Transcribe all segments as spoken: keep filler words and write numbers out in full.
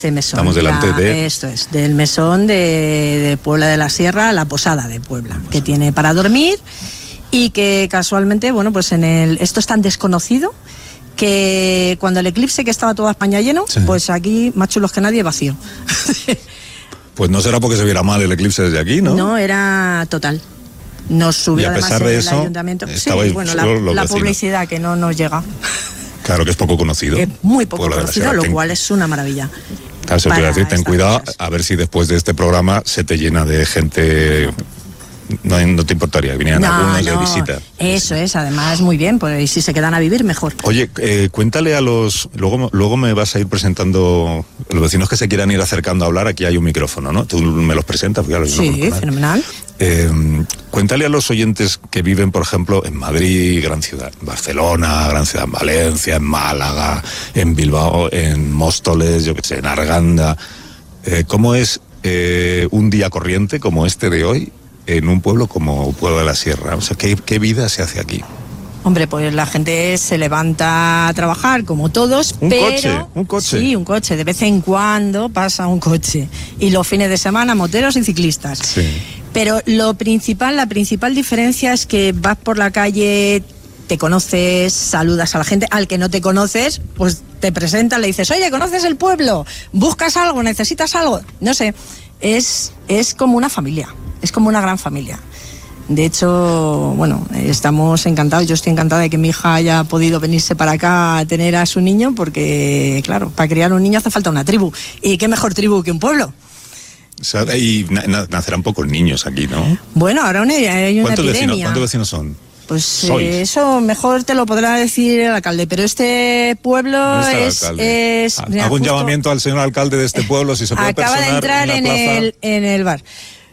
de mesón. Estamos delante la, de... Esto es, del mesón de, de Puebla de la Sierra, la Posada de Puebla, que tiene para dormir y que casualmente, bueno, pues en el... Esto es tan desconocido que cuando el eclipse, que estaba toda España lleno, sí. Pues aquí, más chulos que nadie, vacío. Pues no será porque se viera mal el eclipse desde aquí, ¿no? No, era total. Nos subió además el eso, ayuntamiento. Sí, bueno, la, la publicidad que no nos llega. Claro que es poco conocido. Es muy poco conocido, lo cual es una maravilla. Claro, se puede decir, ten cuidado, cosas. A ver si después de este programa se te llena de gente. No, no te importaría, vinieran no, algunos no. de visita. Eso es, además muy bien, pues si se quedan a vivir mejor. Oye, eh, cuéntale a los, luego, luego me vas a ir presentando los vecinos que se quieran ir acercando a hablar, aquí hay un micrófono, ¿no? Tú me los presentas, porque ya los Sí, fenomenal. Eh, cuéntale a los oyentes que viven, por ejemplo, en Madrid, gran ciudad, Barcelona, gran ciudad, en Valencia, en Málaga, en Bilbao, en Móstoles, yo qué sé, en Arganda, eh, ¿cómo es eh, un día corriente como este de hoy en un pueblo como Puebla de la Sierra? O sea, ¿qué, qué vida se hace aquí? Hombre, pues la gente se levanta a trabajar como todos, un pero... coche, un coche. Sí, un coche, de vez en cuando pasa un coche. Y los fines de semana, moteros y ciclistas. Sí. Pero lo principal, la principal diferencia es que vas por la calle, te conoces, saludas a la gente, al que no te conoces, pues te presentas, le dices, oye, ¿conoces el pueblo? ¿Buscas algo? ¿Necesitas algo? No sé, es, es como una familia. Es como una gran familia. De hecho, bueno, estamos encantados. Yo estoy encantada de que mi hija haya podido venirse para acá a tener a su niño, porque, claro, para criar un niño hace falta una tribu. ¿Y qué mejor tribu que un pueblo? O sea, y nacerán pocos niños aquí, ¿no? Bueno, ahora una, hay una ¿Cuántos epidemia. Vecinos, ¿Cuántos vecinos son? Pues eh, eso mejor te lo podrá decir el alcalde, pero este pueblo es... es Hago mira, un justo, llamamiento al señor alcalde de este pueblo, si se puede acaba personar de entrar en, en, el, en el bar.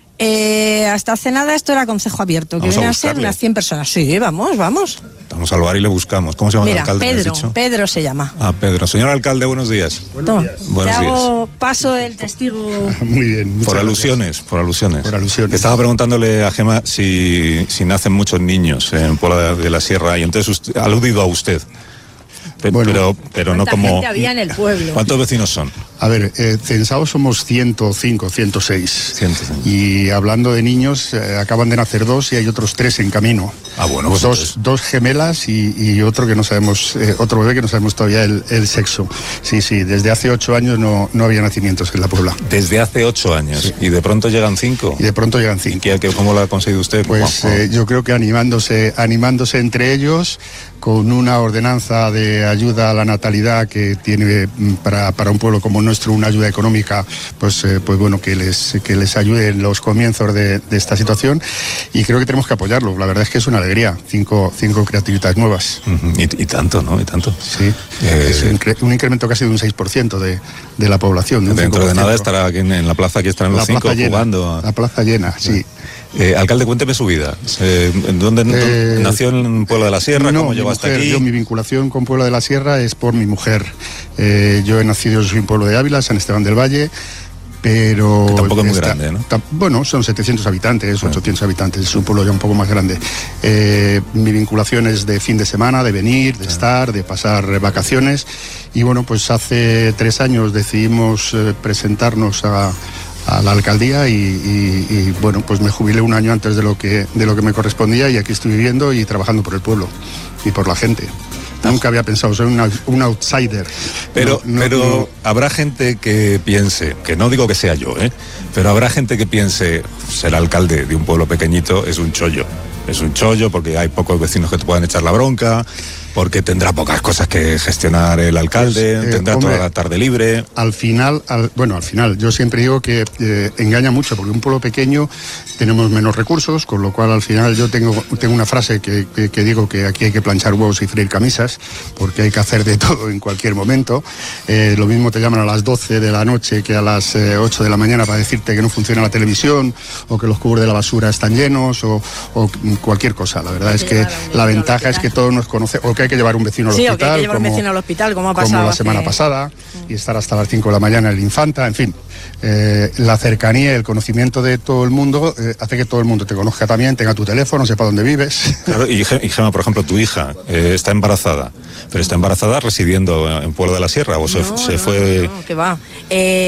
Eh, hasta hace nada esto era concejo abierto, que vamos viene a, a ser unas cien personas. Sí, vamos, vamos. Vamos al bar y le buscamos. ¿Cómo se llama Mira, el alcalde? Pedro, Pedro se llama. Ah, Pedro. Señor alcalde, buenos días. Buenos días. Buenos Te días. hago paso el testigo. Muy bien. Por alusiones, por alusiones. Por alusiones. Estaba preguntándole a Gema si, si nacen muchos niños en Puebla de la Sierra y entonces usted, ha aludido a usted. Pero, bueno, pero, pero no como... gente había en el pueblo? ¿Cuántos vecinos son? A ver, eh, censados somos ciento cinco, ciento seis. ciento cinco. Y hablando de niños, eh, acaban de nacer dos y hay otros tres en camino. Ah, bueno. Pues dos, dos gemelas y, y otro que no sabemos, eh, otro bebé que no sabemos todavía el, el sexo. Sí, sí, desde hace ocho años no, no había nacimientos en la Puebla. Desde hace ocho años. Sí. Y de pronto llegan cinco. Y de pronto llegan cinco. ¿Y qué, cómo lo ha conseguido usted? Pues eh, yo creo que animándose, animándose entre ellos, con una ordenanza de ayuda a la natalidad que tiene para, para un pueblo como nuestro una ayuda económica, pues, eh, pues bueno, que les, que les ayude en los comienzos de, de esta situación, y creo que tenemos que apoyarlo. La verdad es que es una alegría, cinco, cinco criaturitas nuevas. Uh-huh. y, y tanto, ¿no? Y tanto. Sí, eh... es un, un incremento casi de un seis por ciento de, de la población. De Dentro de nada estará aquí en, en la plaza, aquí estarán los la cinco llena, jugando. La plaza llena, sí. Eh, alcalde, cuénteme su vida. Eh, ¿Dónde eh, nació en Puebla de la Sierra? No, ¿Cómo llegó hasta aquí? Yo, mi vinculación con Puebla de la Sierra es por mi mujer. Eh, yo he nacido, yo soy un pueblo de Ávila, San Esteban del Valle, pero... Que tampoco es muy está, grande, ¿no? Ta, bueno, son setecientos habitantes, ah. ochocientos habitantes, es un pueblo ya un poco más grande. Eh, mi vinculación es de fin de semana, de venir, de ah. estar, de pasar vacaciones, y bueno, pues hace tres años decidimos eh, presentarnos a... a la alcaldía y, y, y bueno, pues me jubilé un año antes de lo que de lo que me correspondía, y aquí estoy viviendo y trabajando por el pueblo y por la gente. Nunca había pensado, soy una, un outsider. Pero, no, no, pero no. habrá gente que piense, que no digo que sea yo, ¿eh? pero habrá gente que piense, ser alcalde de un pueblo pequeñito es un chollo. Es un chollo porque hay pocos vecinos que te puedan echar la bronca, porque tendrá pocas cosas que gestionar el alcalde, pues, eh, tendrá hombre, toda la tarde libre. Al final, al, bueno, al final, yo siempre digo que eh, engaña mucho, porque un pueblo pequeño tenemos menos recursos, con lo cual al final yo tengo, tengo una frase que, que, que digo que aquí hay que planchar huevos y freír camisas, porque hay que hacer de todo en cualquier momento. Eh, lo mismo te llaman a las doce de la noche que a las eh, ocho de la mañana para decirte que no funciona la televisión, o que los cubos de la basura están llenos, o, o cualquier cosa. La verdad es que la ventaja es que todos nos conocemos, o que hay hay que llevar un vecino al sí, hospital. Sí, o que hay que llevar como, un vecino al hospital, como ha pasado como la hace... semana pasada, y estar hasta las cinco de la mañana en el Infanta, en fin. Eh, la cercanía, el conocimiento de todo el mundo eh, hace que todo el mundo te conozca también, tenga tu teléfono, sepa dónde vives. Claro, y, y Gemma, por ejemplo, tu hija eh, está embarazada, pero está embarazada residiendo en Pueblo de la Sierra, o se, no, se no, fue... No, no, que va. Eh,